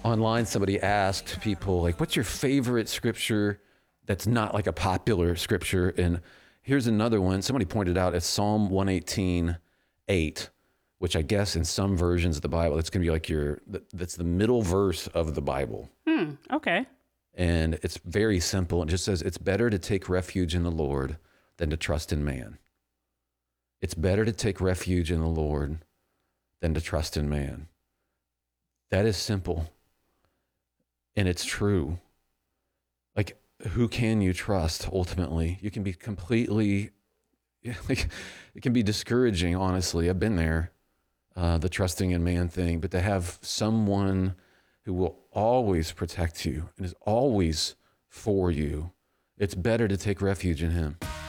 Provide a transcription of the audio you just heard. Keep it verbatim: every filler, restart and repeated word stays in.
Online, somebody asked people, like, what's your favorite scripture that's not like a popular scripture? And here's another one. Somebody pointed out it's Psalm one eighteen, eight, which I guess in some versions of the Bible, it's going to be like your, that's the middle verse of the Bible. Hmm, okay. And it's very simple. It just says, it's better to take refuge in the Lord than to trust in man. It's better to take refuge in the Lord than to trust in man. That is simple. And it's true. Like, who can you trust ultimately? You can be completely, like, it can be discouraging, honestly. I've been there, uh, the trusting in man thing, but to have someone who will always protect you and is always for you, it's better to take refuge in him.